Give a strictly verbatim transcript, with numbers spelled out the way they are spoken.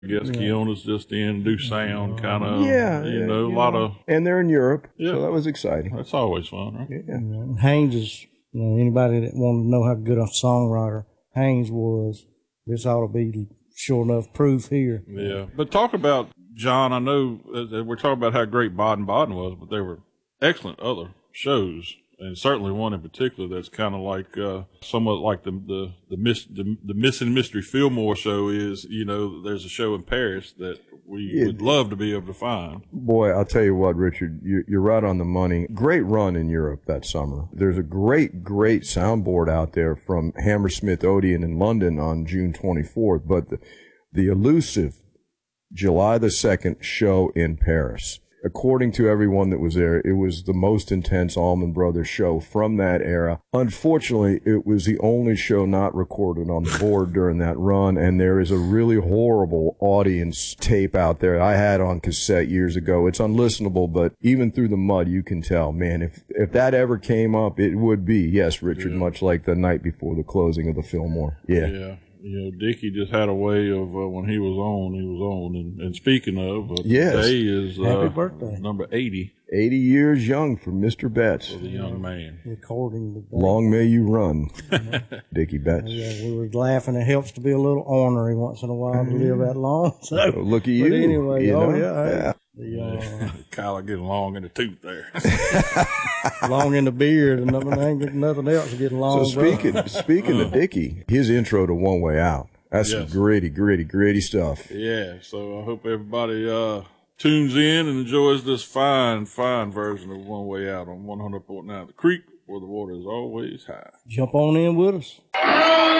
I guess yeah. Keona's just in, do sound kind of, yeah, you yeah, know, yeah. a lot of. And they're in Europe, yeah. so that was exciting. That's always fun, right? Yeah. yeah. Haynes is, you know, anybody that wanted to know how good a songwriter Haynes was, this ought to be sure enough proof here. Yeah. But talk about, John, I know uh, we're talking about how great Baden-Baden was, but there were excellent other shows. And certainly one in particular that's kind of like, uh, somewhat like the, the, the, miss, the, the Missing Mystery Fillmore show is, you know, there's a show in Paris that we it, would love to be able to find. Boy, I'll tell you what, Richard, you, you're right on the money. Great run in Europe that summer. There's a great, great soundboard out there from Hammersmith Odeon in London on June twenty-fourth, but the, the elusive July the second show in Paris. According to everyone that was there, it was the most intense Allman Brothers show from that era. Unfortunately, it was the only show not recorded on the board during that run, and there is a really horrible audience tape out there I had on cassette years ago. It's unlistenable, but even through the mud, you can tell, man, if if that ever came up, it would be, yes, Richard, yeah. much like the night before the closing of the Fillmore. Yeah. Yeah. You know, Dickie just had a way of, uh, when he was on, he was on. And, and speaking of, uh, yes. today is uh, Happy birthday. number eighty. eighty years young for Mister Betts. For the young man. Recording the Long may you run, Dickie Betts. Yeah, we were laughing. It helps to be a little ornery once in a while to live that long. So, well, look at you. But anyway, you oh, know? yeah. yeah. The, uh, Kyle getting long in the tooth there. long in the beard, and nothing, ain't nothing else getting long. So speaking speaking uh, of Dickie, his intro to One Way Out, that's yes. some gritty, gritty, gritty stuff. Yeah, so I hope everybody uh, tunes in and enjoys this fine, fine version of One Way Out on one hundred point nine The Creek, where the water is always high. Jump on in with us.